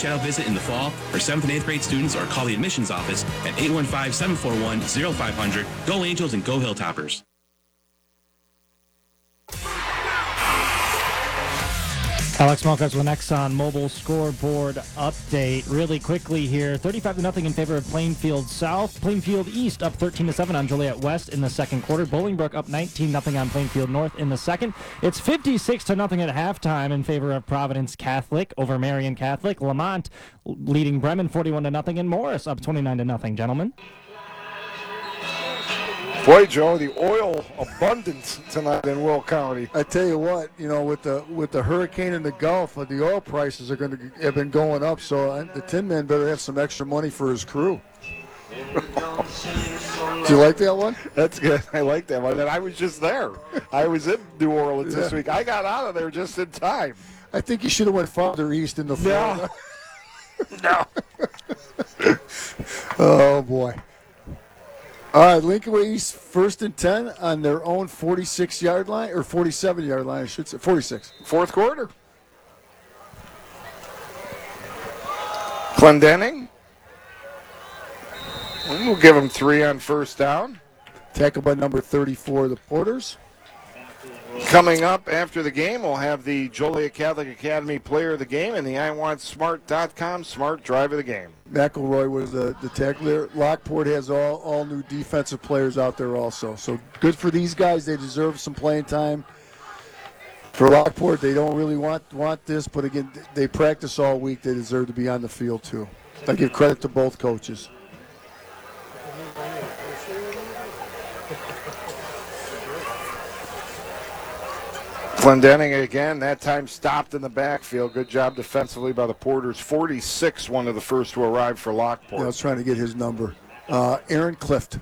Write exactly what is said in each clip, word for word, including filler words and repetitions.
Channel visit in the fall for seventh and eighth grade students, or call the admissions office at eight one five, seven four one, zero five zero zero. Go Angels and go Hilltoppers. Alex Malkas with next on Mobile Scoreboard Update. Really quickly here, thirty-five to nothing in favor of Plainfield South. Plainfield East up thirteen to seven on Joliet West in the second quarter. Bolingbrook up nineteen nothing on Plainfield North in the second. It's fifty-six to nothing at halftime in favor of Providence Catholic over Marion Catholic. Lamont leading Bremen forty-one to nothing, and Morris up twenty-nine to nothing. Gentlemen. Boy, Joe, the oil abundance tonight in Will County. I tell you what, you know, with the with the hurricane in the Gulf, uh, the oil prices are going to have been going up. So uh, the Tin Man better have some extra money for his crew. Do you like that one? That's good. I like that one. And I was just there. I was in New Orleans yeah. this week. I got out of there just in time. I think you should have went farther east in the Florida. No. no. Oh boy. All right, Lincoln Way East first and ten on their own forty-six yard line, or forty-seven yard line, I should say. forty-six. Fourth quarter. Clendenning. We'll give them three on first down. Tackled by number thirty-four, the Porters. Coming up after the game, we'll have the Joliet Catholic Academy Player of the Game and the I Want Smart dot com Smart Drive of the Game. McElroy was the, the tackler. Lockport has all, all new defensive players out there also. So good for these guys. They deserve some playing time. For Lockport, they don't really want, want this, but again, they practice all week. They deserve to be on the field too. I give credit to both coaches. Clendenning again, that time stopped in the backfield. Good job defensively by the Porters. forty-six, one of the first to arrive for Lockport. Yeah, I was trying to get his number. Uh, Aaron Clift.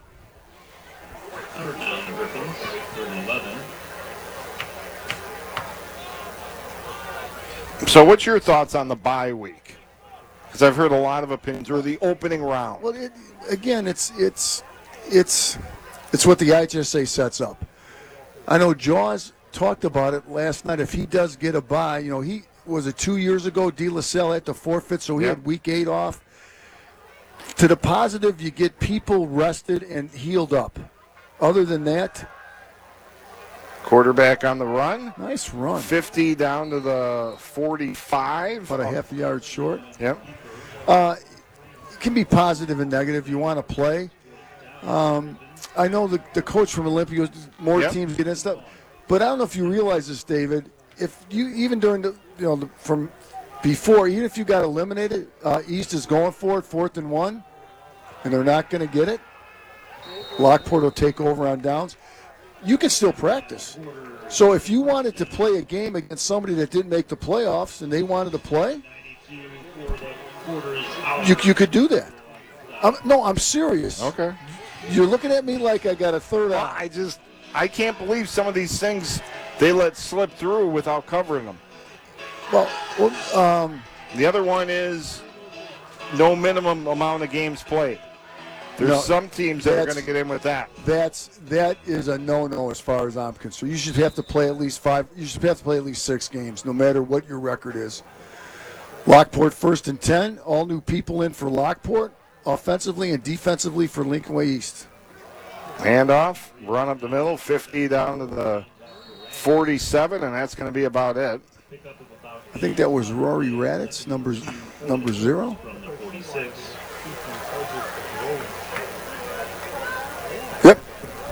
So what's your thoughts on the bye week? Because I've heard a lot of opinions, or the opening round. Well, it, again, it's it's it's it's what the I H S A sets up. I know Jaws talked about it last night. If he does get a bye, you know, he was it two years ago, De La Salle had to forfeit, so he yep. had week eight off. To the positive, you get people rested and healed up. Other than that, quarterback on the run. Nice run. fifty down to the forty-five. About a half a yard short. Yep. Uh, it can be positive and negative. You want to play. Um, I know the, the coach from Olympia, more yep. teams get in stuff. But I don't know if you realize this, David. If you even during the you know the, from before, even if you got eliminated, uh, East is going for it, fourth and one, and they're not going to get it. Lockport will take over on downs. You can still practice. So if you wanted to play a game against somebody that didn't make the playoffs and they wanted to play, you you could do that. I'm, no, I'm serious. Okay. You're looking at me like I got a third well, eye. I just. I can't believe some of these things they let slip through without covering them. Well, well um, the other one is no minimum amount of games played. There's no, some teams that are going to get in with that. That's that is a no-no as far as I'm concerned. You should have to play at least five. You should have to play at least six games, no matter what your record is. Lockport first and ten. All new people in for Lockport, offensively and defensively for Lincoln Way East. Handoff, run up the middle, fifty down to the forty-seven, and that's going to be about it. I think that was Rory Raditz, number, number zero. Yep.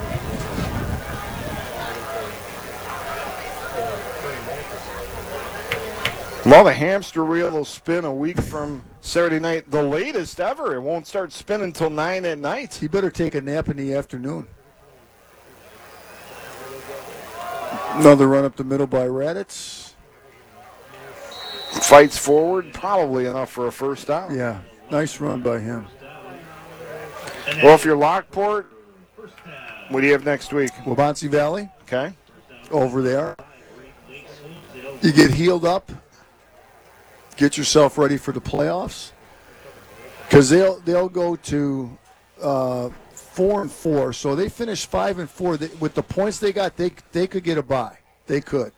Well, the hamster wheel will spin a week from Saturday night, the latest ever. It won't start spinning until nine at night. He better take a nap in the afternoon. Another run up the middle by Raditz. Fights forward, probably enough for a first down. Yeah, nice run by him. Well, if you're Lockport, what do you have next week? Waubonsie Valley. Okay. Over there. You get healed up. Get yourself ready for the playoffs, because they'll they'll go to uh, four and four. So they finish five and four. They, with the points they got, they they could get a bye. They could.